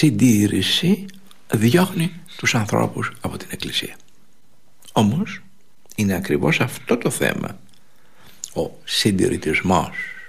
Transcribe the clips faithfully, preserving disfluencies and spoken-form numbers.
συντήρηση διώχνει τους ανθρώπους από την Εκκλησία. Όμως είναι ακριβώς αυτό το θέμα, ο συντηρητισμός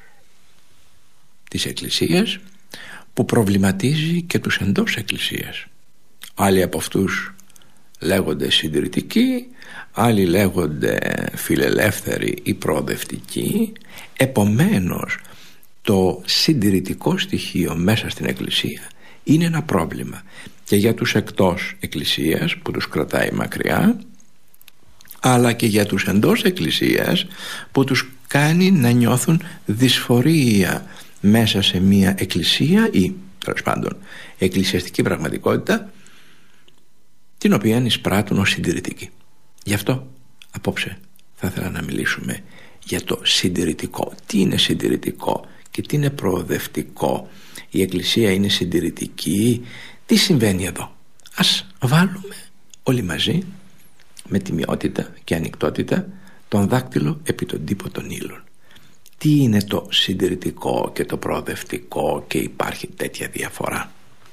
της Εκκλησίας, που προβληματίζει και τους εντός Εκκλησίας. Άλλοι από αυτούς λέγονται συντηρητικοί, άλλοι λέγονται φιλελεύθεροι ή προοδευτικοί. Επομένως το συντηρητικό στοιχείο μέσα στην Εκκλησία είναι ένα πρόβλημα και για τους εκτός Εκκλησίας που τους κρατάει μακριά, αλλά και για τους εντός Εκκλησίας που τους κάνει να νιώθουν δυσφορία μέσα σε μια εκκλησία ή τέλος πάντων εκκλησιαστική πραγματικότητα την οποία εισπράττουν ως συντηρητική. Γι' αυτό απόψε θα ήθελα να μιλήσουμε για το συντηρητικό. Τι είναι συντηρητικό και τι είναι προοδευτικό? Η Εκκλησία είναι συντηρητική? Τι συμβαίνει εδώ? Ας βάλουμε όλοι μαζί με τιμιότητα και ανοιχτότητα τον δάκτυλο επί τον τύπο των ύλων. Τι είναι το συντηρητικό και το προοδευτικό και υπάρχει τέτοια διαφορά?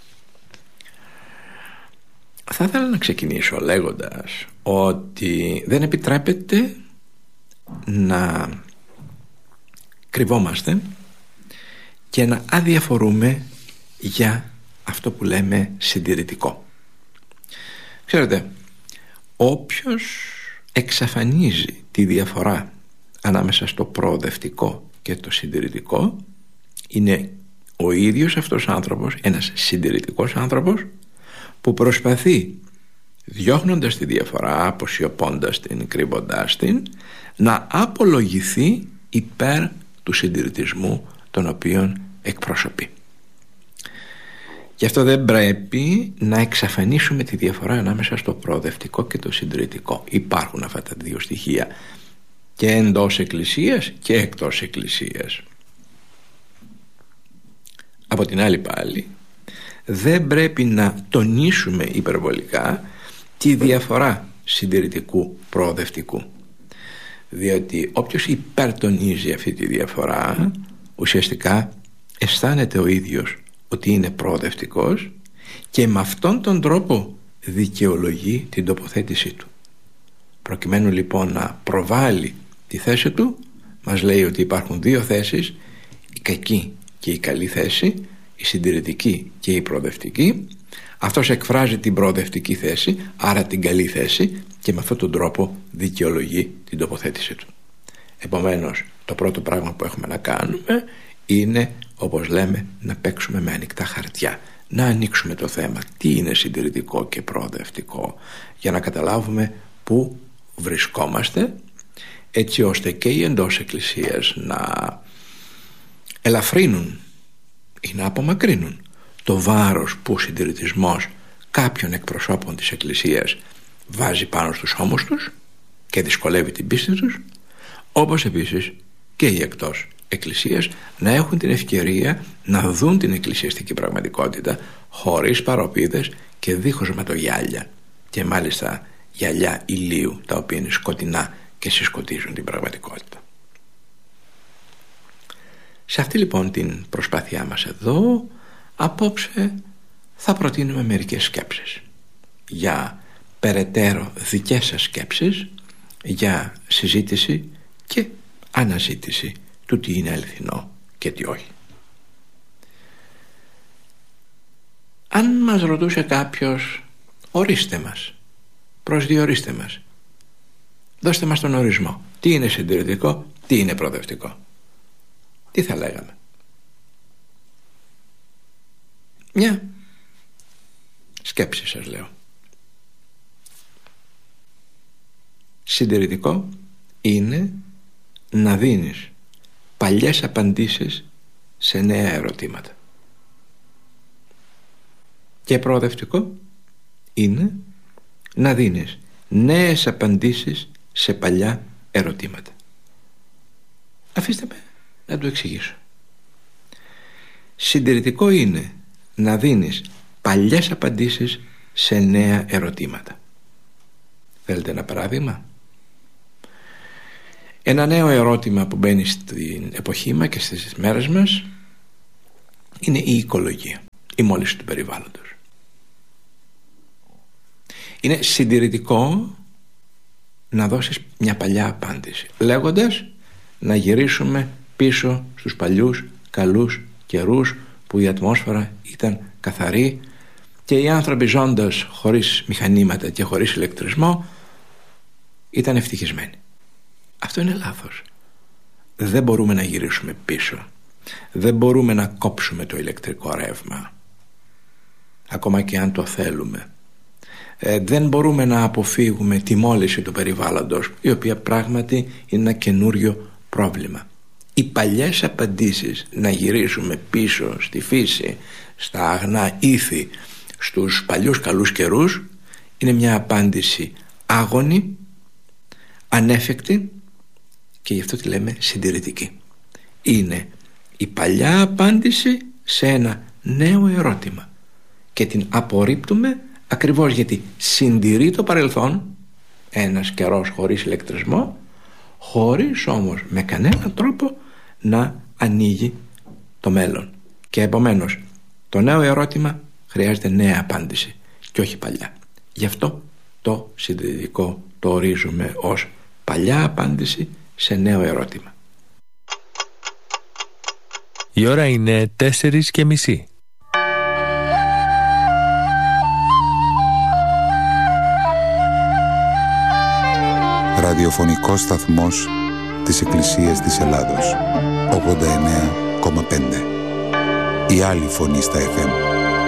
Θα ήθελα να ξεκινήσω λέγοντας ότι δεν επιτρέπεται να κρυβόμαστε και να αδιαφορούμε για αυτό που λέμε συντηρητικό. Ξέρετε, όποιος εξαφανίζει τη διαφορά ανάμεσα στο προοδευτικό και το συντηρητικό είναι ο ίδιος αυτός άνθρωπος, ένας συντηρητικός άνθρωπος, που προσπαθεί, διώχνοντας τη διαφορά, αποσιωπώντας την, κρύβοντας την, να απολογηθεί υπέρ του συντηρητισμού τον οποίον εκπροσωπεί. Γι' αυτό δεν πρέπει να εξαφανίσουμε τη διαφορά ανάμεσα στο προοδευτικό και το συντηρητικό. Υπάρχουν αυτά τα δύο στοιχεία και εντός Εκκλησίας και εκτός Εκκλησίας. Από την άλλη πάλι δεν πρέπει να τονίσουμε υπερβολικά τη διαφορά συντηρητικού προοδευτικού, διότι όποιος υπερτονίζει αυτή τη διαφορά ουσιαστικά αισθάνεται ο ίδιος ότι είναι προοδευτικός και με αυτόν τον τρόπο δικαιολογεί την τοποθέτησή του. Προκειμένου λοιπόν να προβάλλει τη θέση του, μας λέει ότι υπάρχουν δύο θέσεις, η κακή και η καλή θέση, η συντηρητική και η προοδευτική. Αυτός εκφράζει την προοδευτική θέση, άρα την καλή θέση, και με αυτόν τον τρόπο δικαιολογεί την τοποθέτησή του. Επομένως, το πρώτο πράγμα που έχουμε να κάνουμε είναι, όπως λέμε, να παίξουμε με ανοιχτά χαρτιά, να ανοίξουμε το θέμα τι είναι συντηρητικό και προοδευτικό, για να καταλάβουμε πού βρισκόμαστε, έτσι ώστε και οι εντός Εκκλησίας να ελαφρύνουν ή να απομακρύνουν το βάρος που ο συντηρητισμός κάποιων εκπροσώπων της Εκκλησίας βάζει πάνω στους ώμους τους και δυσκολεύει την πίστη τους, όπως επίσης και οι εκτός Εκκλησίας να έχουν την ευκαιρία να δουν την εκκλησιαστική πραγματικότητα χωρίς παροπίδες και δίχως ματογιάλια, και μάλιστα γυαλιά ηλίου τα οποία είναι σκοτεινά και συσκοτίζουν την πραγματικότητα. Σε αυτή λοιπόν την προσπάθειά μας εδώ απόψε θα προτείνουμε μερικές σκέψεις για περαιτέρω δικές σας σκέψεις, για συζήτηση και αναζήτηση του τι είναι αληθινό και τι όχι. Αν μας ρωτούσε κάποιος, ορίστε μας, προσδιορίστε μας, δώστε μας τον ορισμό, τι είναι συντηρητικό, τι είναι προοδευτικό, τι θα λέγαμε? Μια σκέψη σας λέω. Συντηρητικό είναι να δίνεις παλιές απαντήσεις σε νέα ερωτήματα. Και προοδευτικό είναι να δίνεις νέες απαντήσεις σε παλιά ερωτήματα. Αφήστε με να το εξηγήσω. Συντηρητικό είναι να δίνεις παλιές απαντήσεις σε νέα ερωτήματα. Θέλετε ένα παράδειγμα? Ένα νέο ερώτημα που μπαίνει στην εποχή μας και στις μέρες μας είναι η οικολογία. η μόλυνση του περιβάλλοντος. Είναι συντηρητικό να δώσεις μια παλιά απάντηση, λέγοντας να γυρίσουμε πίσω στους παλιούς καλούς καιρούς που η ατμόσφαιρα ήταν καθαρή και οι άνθρωποι, ζώντας χωρίς μηχανήματα και χωρίς ηλεκτρισμό, ήταν ευτυχισμένοι. Αυτό είναι λάθος. Δεν μπορούμε να γυρίσουμε πίσω. Δεν μπορούμε να κόψουμε το ηλεκτρικό ρεύμα, ακόμα και αν το θέλουμε. Ε, δεν μπορούμε να αποφύγουμε τη μόλυνση του περιβάλλοντος, η οποία πράγματι είναι ένα καινούριο πρόβλημα. Οι παλιές απαντήσεις να γυρίσουμε πίσω στη φύση, στα αγνά ήθη, στους παλιούς καλούς καιρούς, είναι μια απάντηση άγονη, ανέφικτη και γι' αυτό τη λέμε συντηρητική. Είναι η παλιά απάντηση σε ένα νέο ερώτημα και την απορρίπτουμε ακριβώς γιατί συντηρεί το παρελθόν, ένας καιρός χωρίς ηλεκτρισμό, χωρίς όμως με κανέναν τρόπο να ανοίγει το μέλλον. Και επομένως το νέο ερώτημα χρειάζεται νέα απάντηση και όχι παλιά. Γι' αυτό το συντηρητικό το ορίζουμε ως παλιά απάντηση σε νέο ερώτημα. Η ώρα είναι τέσσερις και μισή. Ραδιοφωνικός σταθμός της Εκκλησίας της Ελλάδος, ογδόντα εννέα κόμμα πέντε. Η άλλη φωνή στα εφ εμ.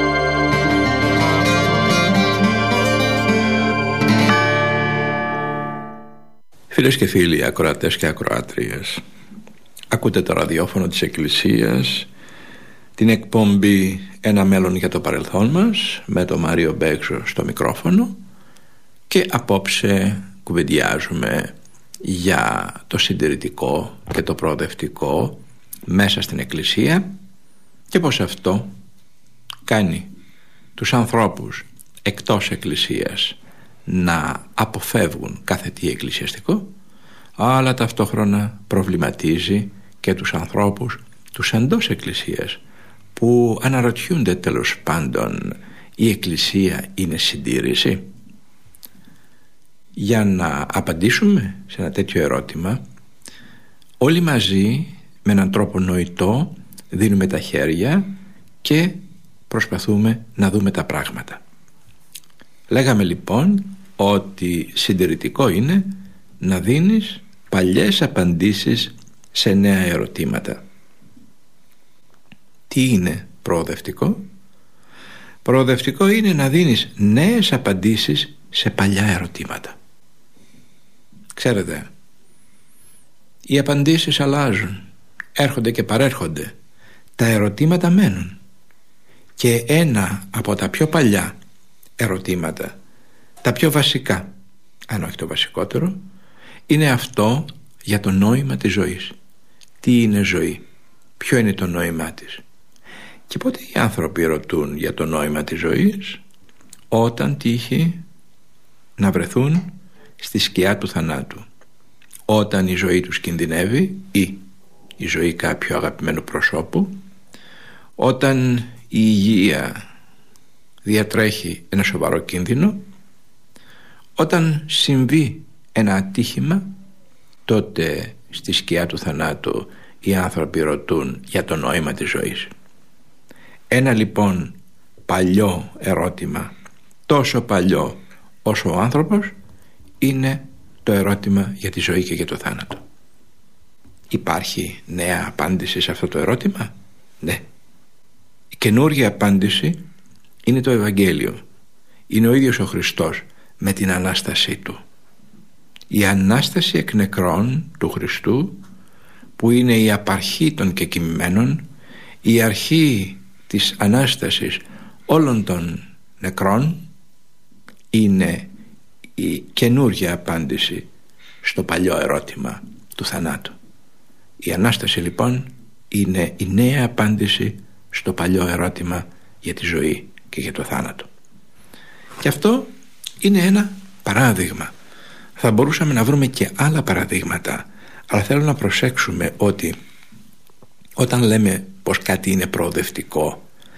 Φίλες και φίλοι, ακροατές και ακροάτριες, ακούτε το ραδιόφωνο της Εκκλησίας, την εκπομπή «Ένα μέλλον για το παρελθόν μας» με τον Μάριο Μπέξο στο μικρόφωνο, και απόψε κουβεντιάζουμε για το συντηρητικό και το προοδευτικό μέσα στην Εκκλησία και πως αυτό κάνει τους ανθρώπους εκτός Εκκλησίας να αποφεύγουν κάθε τι εκκλησιαστικό, αλλά ταυτόχρονα προβληματίζει και τους ανθρώπους τους εντός Εκκλησίας που αναρωτιούνται τέλος πάντων, η Εκκλησία είναι συντήρηση? Για να απαντήσουμε σε ένα τέτοιο ερώτημα, όλοι μαζί με έναν τρόπο νοητό δίνουμε τα χέρια και προσπαθούμε να δούμε τα πράγματα. Λέγαμε λοιπόν ότι συντηρητικό είναι να δίνεις παλιές απαντήσεις σε νέα ερωτήματα. Τι είναι προοδευτικό? Προοδευτικό είναι να δίνεις νέες απαντήσεις σε παλιά ερωτήματα. Ξέρετε, οι απαντήσεις αλλάζουν, έρχονται και παρέρχονται, τα ερωτήματα μένουν, και ένα από τα πιο παλιά ερωτήματα, τα πιο βασικά, αν όχι το βασικότερο, είναι αυτό για το νόημα της ζωής. Τι είναι ζωή? Ποιο είναι το νόημά της? Και πότε οι άνθρωποι ρωτούν για το νόημα της ζωής? Όταν τύχει να βρεθούν στη σκιά του θανάτου, όταν η ζωή τους κινδυνεύει ή η ζωή κάποιου αγαπημένου προσώπου, όταν η υγεία διατρέχει ένα σοβαρό κίνδυνο, όταν συμβεί ένα ατύχημα, τότε στη σκιά του θανάτου οι άνθρωποι ρωτούν για το νόημα της ζωής. Ένα λοιπόν παλιό ερώτημα, τόσο παλιό όσο ο άνθρωπος, είναι το ερώτημα για τη ζωή και για το θάνατο. Υπάρχει νέα απάντηση σε αυτό το ερώτημα? Ναι. Η καινούργια απάντηση είναι το Ευαγγέλιο. Είναι ο ίδιος ο Χριστός με την Ανάστασή Του. Η Ανάσταση εκ νεκρών του Χριστού, που είναι η απαρχή των κεκοιμημένων, η αρχή της Ανάστασης όλων των νεκρών, είναι η καινούργια απάντηση στο παλιό ερώτημα του θανάτου. Η Ανάσταση λοιπόν είναι η νέα απάντηση στο παλιό ερώτημα για τη ζωή και για το θάνατο. Και αυτό είναι ένα παράδειγμα. Θα μπορούσαμε να βρούμε και άλλα παραδείγματα, αλλά θέλω να προσέξουμε ότι όταν λέμε πως κάτι είναι προοδευτικό,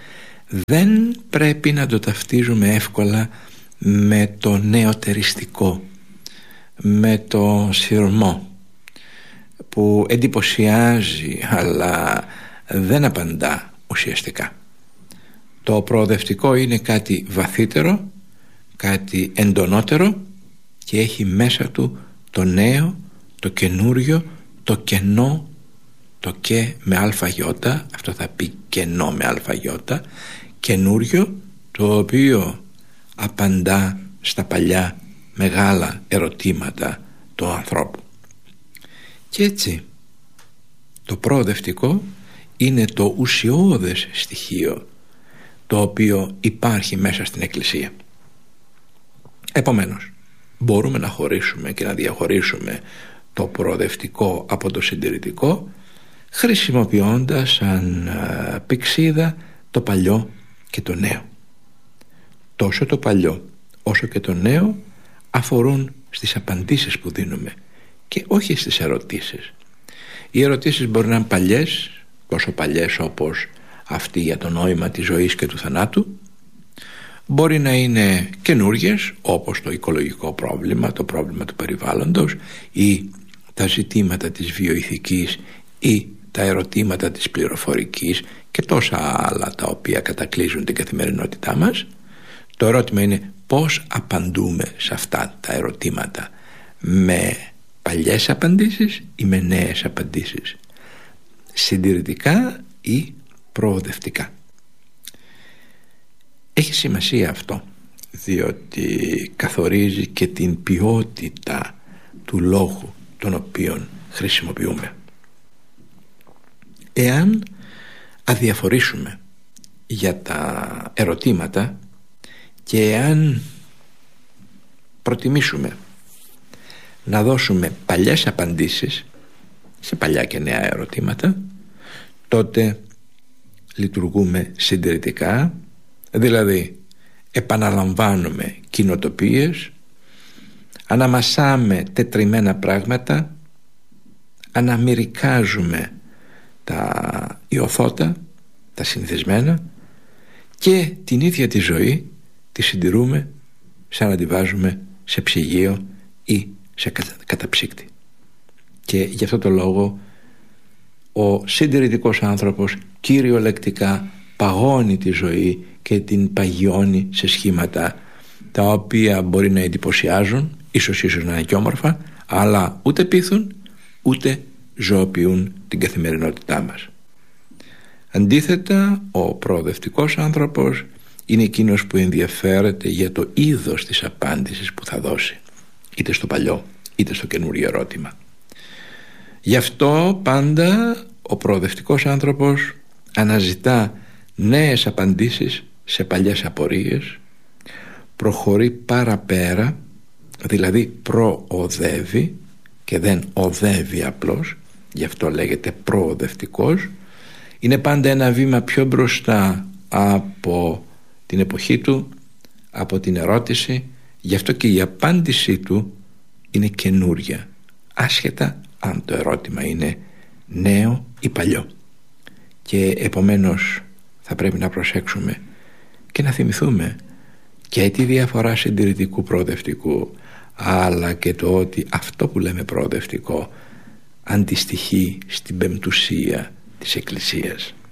δεν πρέπει να το ταυτίζουμε εύκολα με το νεοτεριστικό, με το σειρμό που εντυπωσιάζει αλλά δεν απαντά ουσιαστικά. Το προοδευτικό είναι κάτι βαθύτερο, κάτι εντονότερο και έχει μέσα του το νέο, το καινούριο, το κενό, το και με αλφαγιώτα, αυτό θα πει κενό με αλφαγιώτα, καινούριο, το οποίο απαντά στα παλιά μεγάλα ερωτήματα του ανθρώπου. Και έτσι το προοδευτικό είναι το ουσιώδες στοιχείο το οποίο υπάρχει μέσα στην Εκκλησία. Επομένως, μπορούμε να χωρίσουμε και να διαχωρίσουμε το προοδευτικό από το συντηρητικό, χρησιμοποιώντας σαν πυξίδα το παλιό και το νέο. Τόσο το παλιό όσο και το νέο αφορούν στις απαντήσεις που δίνουμε και όχι στις ερωτήσεις. Οι ερωτήσεις μπορεί να είναι παλιές, τόσο παλιές όπως αυτή για το νόημα της ζωής και του θανάτου, μπορεί να είναι καινούργιες όπως το οικολογικό πρόβλημα, το πρόβλημα του περιβάλλοντος ή τα ζητήματα της βιοηθικής ή τα ερωτήματα της πληροφορικής και τόσα άλλα τα οποία κατακλείζουν την καθημερινότητά μας. Το ερώτημα είναι πώς απαντούμε σε αυτά τα ερωτήματα, με παλιές απαντήσεις ή με νέες απαντήσεις, συντηρητικά ή προοδευτικά. Έχει σημασία αυτό, διότι καθορίζει και την ποιότητα του λόγου τον οποίον χρησιμοποιούμε. Εάν αδιαφορήσουμε για τα ερωτήματα και εάν προτιμήσουμε να δώσουμε παλιές απαντήσεις σε παλιά και νέα ερωτήματα, τότε λειτουργούμε συντηρητικά, δηλαδή επαναλαμβάνουμε κοινοτοπίες, αναμασάμε τετριμμένα πράγματα, αναμυρικάζουμε τα ιωθώτα, τα συνηθισμένα, και την ίδια τη ζωή τη συντηρούμε σαν να τη βάζουμε σε ψυγείο ή σε καταψύκτη. Και γι' αυτό το λόγο ο συντηρητικός άνθρωπος κυριολεκτικά παγώνει τη ζωή και την παγιώνει σε σχήματα τα οποία μπορεί να εντυπωσιάζουν, ίσως ίσως να είναι και όμορφα, αλλά ούτε πείθουν ούτε ζωοποιούν την καθημερινότητά μας. Αντίθετα, ο προοδευτικός άνθρωπος είναι εκείνος που ενδιαφέρεται για το είδος της απάντησης που θα δώσει, είτε στο παλιό είτε στο καινούριο ερώτημα. Γι' αυτό πάντα ο προοδευτικός άνθρωπος αναζητά νέες απαντήσεις σε παλιές απορίες, προχωρεί παραπέρα, δηλαδή προοδεύει και δεν οδεύει απλώς, γι' αυτό λέγεται προοδευτικός. Είναι πάντα ένα βήμα πιο μπροστά από την εποχή του, από την ερώτηση, γι' αυτό και η απάντησή του είναι καινούρια, άσχετα αν το ερώτημα είναι νέο ή παλιό. Και επομένως θα πρέπει να προσέξουμε και να θυμηθούμε και τη διαφορά συντηρητικού προοδευτικού, αλλά και το ότι αυτό που λέμε προοδευτικό αντιστοιχεί στην πεμπτουσία της Εκκλησίας.